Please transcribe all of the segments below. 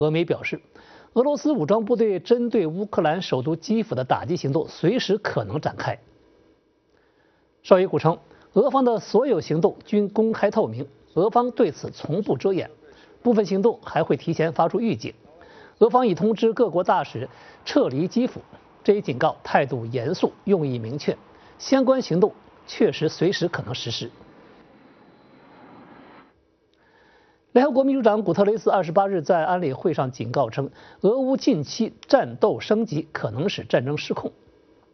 俄媒表示，俄罗斯武装部队针对乌克兰首都基辅的打击行动随时可能展开。绍伊古称，俄方的所有行动均公开透明，俄方对此从不遮掩，部分行动还会提前发出预警。俄方已通知各国大使撤离基辅，这一警告态度严肃，用意明确，相关行动确实随时可能实施。联合国秘书长古特雷斯28日在安理会上警告称，俄乌近期战斗升级可能使战争失控。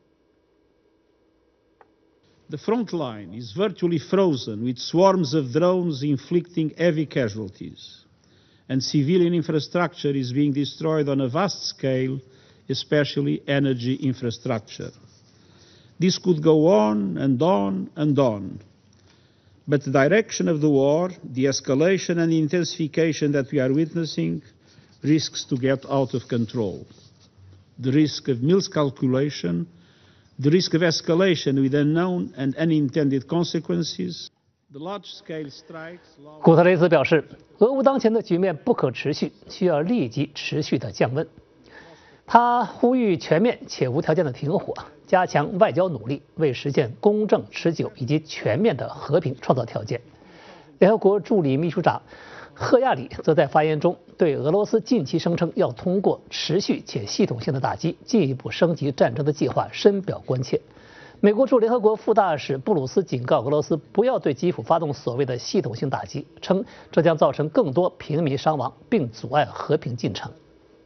The front line is virtually frozen with swarms of drones inflicting heavy casualties, and civilian infrastructure is being destroyed on a vast scale, especially energy infrastructure. This could go on and on and on. But the direction of the war, the escalation and the intensification that we are witnessing, risks to get out of control. The risk of miscalculation, the risk of escalation with unknown and unintended consequences. The large-scale strikes. 古特雷斯表示，俄乌当前的局面不可持续，需要立即持续的降温。他呼吁全面且无条件的停火，加强外交努力，为实现公正、持久以及全面的和平创造条件。联合国助理秘书长赫亚里则在发言中对俄罗斯近期声称要通过持续且系统性的打击，进一步升级战争的计划深表关切。美国驻联合国副大使布鲁斯警告俄罗斯不要对基辅发动所谓的系统性打击，称这将造成更多平民伤亡，并阻碍和平进程。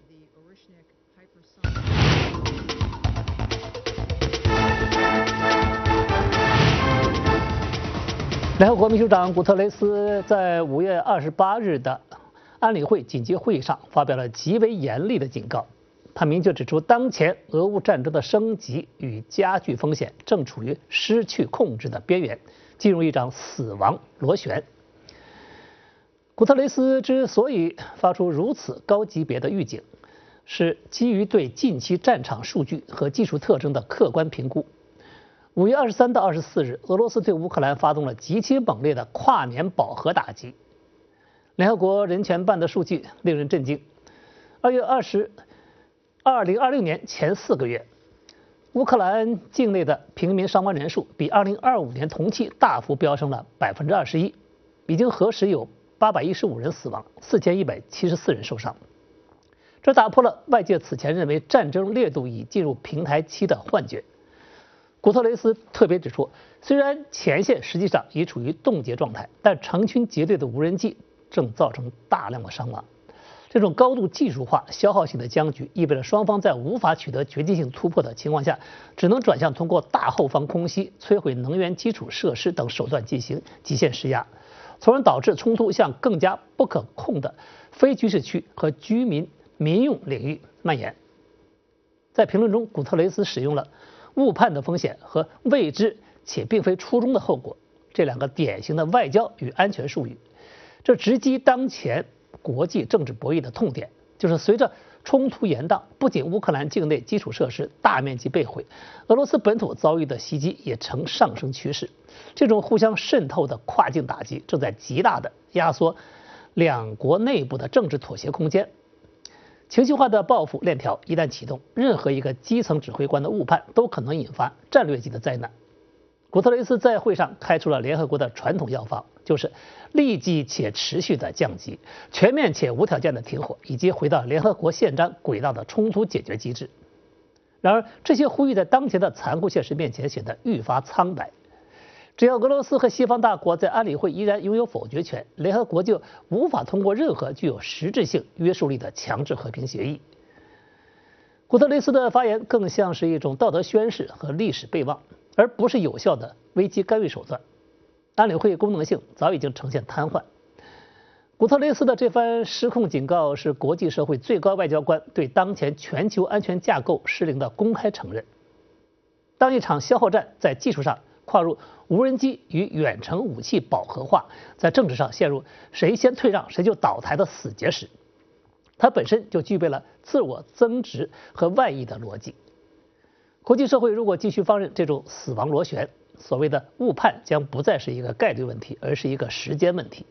联合国秘书长古特雷斯在5月28日的安理会紧急会议上发表了极为严厉的警告。他明确指出，当前俄乌战争的升级与加剧风险正处于失去控制的边缘，进入一场死亡螺旋。古特雷斯之所以发出如此高级别的预警，是基于对近期战场数据和技术特征的客观评估。5月23到24日，俄罗斯对乌克兰发动了极其猛烈的跨年饱和打击。联合国人权办的数据令人震惊。2020年前4个月，乌克兰境内的平民伤亡人数比2025年同期大幅飙升了21%，已经核实有815人死亡，4174人受伤。这打破了外界此前认为战争烈度已进入平台期的幻觉。古特雷斯特别指出，虽然前线实际上已处于冻结状态，但成群结队的无人机正造成大量的伤亡。这种高度技术化、消耗性的僵局，意味着双方在无法取得决定性突破的情况下，只能转向通过大后方空袭、摧毁能源基础设施等手段进行极限施压，从而导致冲突向更加不可控的非军事区和居民民用领域蔓延。在评论中，古特雷斯使用了误判的风险和未知且并非初衷的后果这两个典型的外交与安全术语，这直击当前国际政治博弈的痛点，就是随着冲突延宕，不仅乌克兰境内基础设施大面积被毁，俄罗斯本土遭遇的袭击也呈上升趋势。这种互相渗透的跨境打击正在极大的压缩两国内部的政治妥协空间。情绪化的报复链条一旦启动，任何一个基层指挥官的误判都可能引发战略级的灾难。古特雷斯在会上开出了联合国的传统药方，就是立即且持续的降级、全面且无条件的停火，以及回到联合国宪章轨道的冲突解决机制。然而，这些呼吁在当前的残酷现实面前显得愈发苍白。只要俄罗斯和西方大国在安理会依然拥有否决权，联合国就无法通过任何具有实质性约束力的强制和平协议。古特雷斯的发言更像是一种道德宣誓和历史备忘，而不是有效的危机干预手段。安理会功能性早已经呈现瘫痪。古特雷斯的这番失控警告是国际社会最高外交官对当前全球安全架构失灵的公开承认。当一场消耗战在技术上跨入无人机与远程武器饱和化，在政治上陷入谁先退让谁就倒台的死结时，它本身就具备了自我增值和外溢的逻辑。国际社会如果继续放任这种死亡螺旋，所谓的误判将不再是一个概率问题，而是一个时间问题。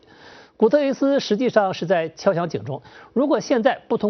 古特雷斯实际上是在敲响警钟，如果现在不通